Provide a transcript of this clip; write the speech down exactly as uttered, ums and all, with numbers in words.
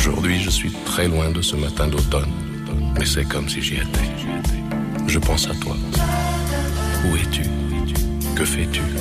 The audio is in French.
Aujourd'hui, je suis très loin de ce matin d'automne, mais c'est comme si j'y étais. Je pense à toi. Où es-tu? Que fais-tu?